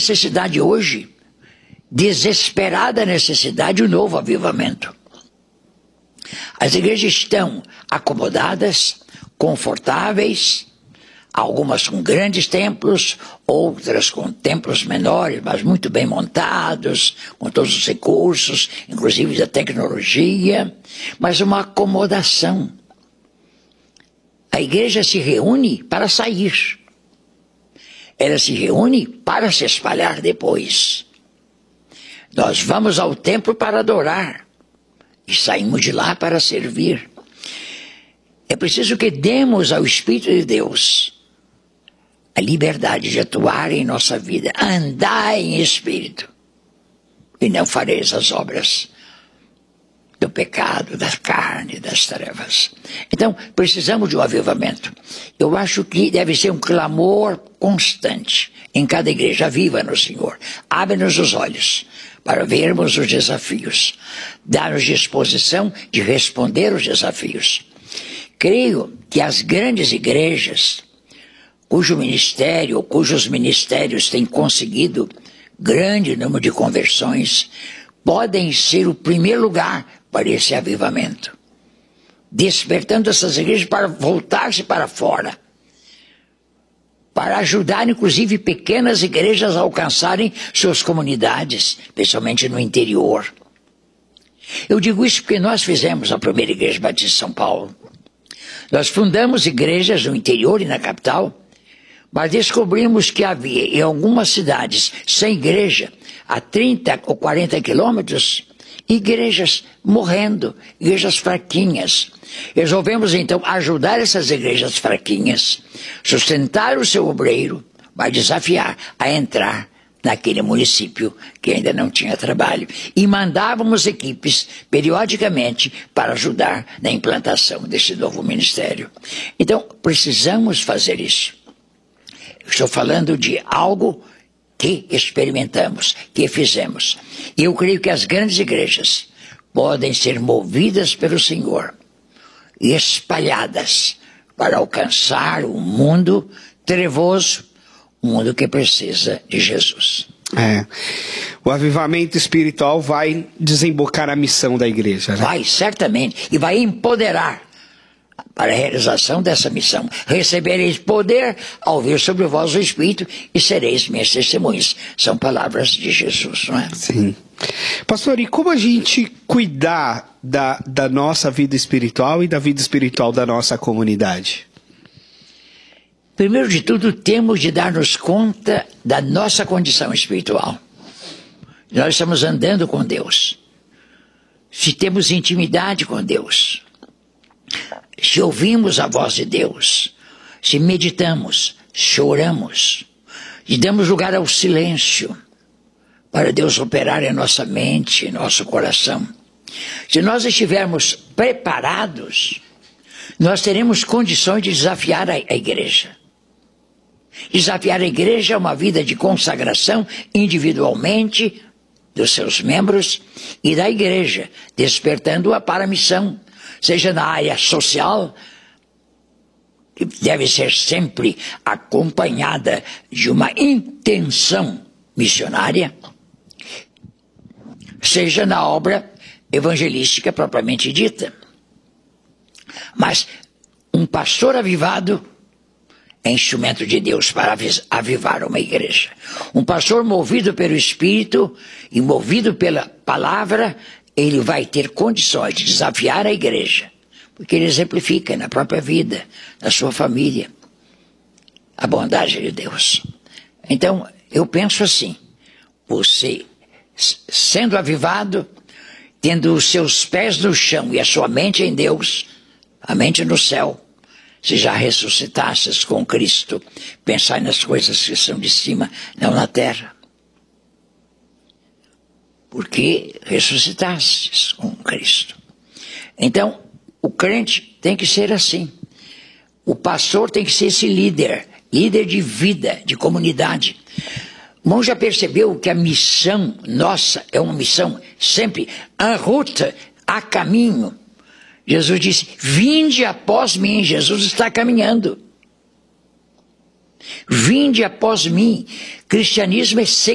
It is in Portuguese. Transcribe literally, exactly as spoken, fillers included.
necessidade hoje, desesperada necessidade, de um novo avivamento. As igrejas estão acomodadas, confortáveis, algumas com grandes templos, outras com templos menores, mas muito bem montados, com todos os recursos, inclusive da tecnologia, mas uma acomodação. A igreja se reúne para sair. Ela se reúne para se espalhar depois. Nós vamos ao templo para adorar e saímos de lá para servir. É preciso que demos ao Espírito de Deus a liberdade de atuar em nossa vida. Andai em Espírito e não fareis as obras do pecado, da carne, das trevas. Então, precisamos de um avivamento. Eu acho que deve ser um clamor constante em cada igreja. Aviva-nos, Senhor. Abre-nos os olhos para vermos os desafios. Dá-nos disposição de responder os desafios. Creio que as grandes igrejas, cujo ministério, ou cujos ministérios têm conseguido grande número de conversões, podem ser o primeiro lugar para esse avivamento, despertando essas igrejas para voltar-se para fora, para ajudar inclusive pequenas igrejas a alcançarem suas comunidades, especialmente no interior. Eu digo isso porque nós fizemos a primeira igreja batista de São Paulo. Nós fundamos igrejas no interior e na capital, mas descobrimos que havia em algumas cidades sem igreja, a trinta ou quarenta quilômetros, igrejas morrendo, igrejas fraquinhas. Resolvemos então ajudar essas igrejas fraquinhas, sustentar o seu obreiro, mas desafiar a entrar naquele município que ainda não tinha trabalho. E mandávamos equipes periodicamente para ajudar na implantação desse novo ministério. Então, precisamos fazer isso. Estou falando de algo que experimentamos, que fizemos. E eu creio que as grandes igrejas podem ser movidas pelo Senhor e espalhadas para alcançar um mundo trevoso, um mundo que precisa de Jesus. É. O avivamento espiritual vai desembocar a missão da igreja, né? Vai, certamente. E vai empoderar para a realização dessa missão. Recebereis poder ao vir sobre vós o Espírito e sereis minhas testemunhas. São palavras de Jesus, não é? Sim. Pastor, e como a gente cuidar da, da nossa vida espiritual e da vida espiritual da nossa comunidade? Primeiro de tudo, temos de dar-nos conta da nossa condição espiritual. Nós estamos andando com Deus. Se temos intimidade com Deus, se ouvimos a voz de Deus, se meditamos, choramos, e damos lugar ao silêncio, para Deus operar em nossa mente, em nosso coração. Se nós estivermos preparados, nós teremos condições de desafiar a, a igreja. Desafiar a igreja é uma vida de consagração individualmente dos seus membros e da igreja, despertando-a para a missão, seja na área social, que deve ser sempre acompanhada de uma intenção missionária, seja na obra evangelística propriamente dita. Mas um pastor avivado é instrumento de Deus para avivar uma igreja. Um pastor movido pelo Espírito e movido pela palavra, ele vai ter condições de desafiar a igreja, porque ele exemplifica na própria vida, na sua família, a bondade de Deus. Então, eu penso assim, você sendo avivado, tendo os seus pés no chão e a sua mente em Deus, a mente no céu, se já ressuscitasses com Cristo, pensai nas coisas que são de cima, não na terra. Porque ressuscitastes com Cristo. Então, o crente tem que ser assim. O pastor tem que ser esse líder, líder de vida, de comunidade. O irmão já percebeu que a missão nossa é uma missão sempre en route, a caminho. Jesus disse, vinde após mim. Jesus está caminhando. Vinde após mim. Cristianismo é